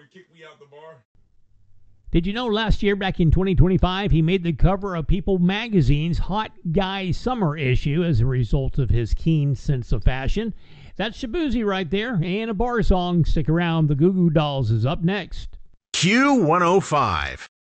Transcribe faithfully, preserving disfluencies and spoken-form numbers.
kick me out the bar. Did you know last year, back in twenty twenty-five, he made the cover of People magazine's Hot Guy Summer issue as a result of his keen sense of fashion? That's Shaboozey right there, and a bar song. Stick around, the Goo Goo Dolls is up next. Q one oh five.